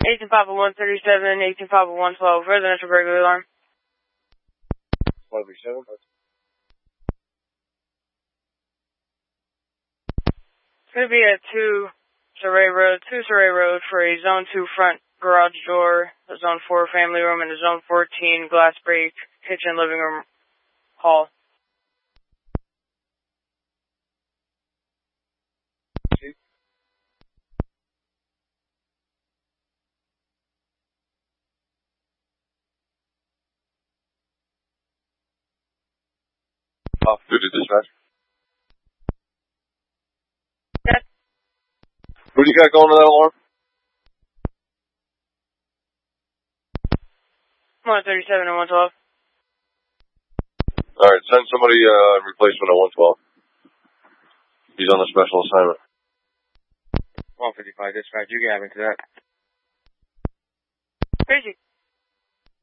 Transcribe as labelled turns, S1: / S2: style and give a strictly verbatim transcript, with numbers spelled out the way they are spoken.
S1: eighteen Papa one thirty-seven, eighteen Papa one twelve, residential burglary alarm.
S2: one thirty-seven.
S1: It's going to be at two Surrey Road, two Surrey Road for a Zone two front garage door, a Zone four family room, and a Zone fourteen glass break, kitchen, living room, hall.
S2: Off duty dispatch.
S1: Yes.
S2: Who do you got going to that alarm?
S1: one thirty-seven and one twelve.
S2: Alright, send somebody uh replacement at one twelve. He's on a special assignment.
S3: one fifty-five dispatch, you get into that.
S1: Crazy.